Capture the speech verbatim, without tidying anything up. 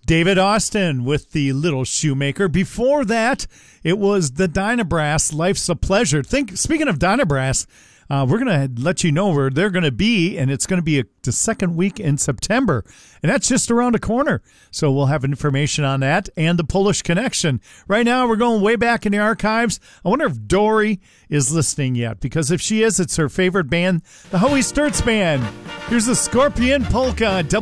David Austin with the Little Shoemaker. Before that, it was the Dynabrass, Life's a Pleasure. Think. Speaking of Dynabrass, uh, we're going to let you know where they're going to be, and it's going to be a, the second week in September, and that's just around the corner. So we'll have information on that and the Polish Connection. Right now, we're going way back in the archives. I wonder if Dory is listening yet, because if she is, it's her favorite band, the Howie Sturts Band. Here's the Scorpion Polka.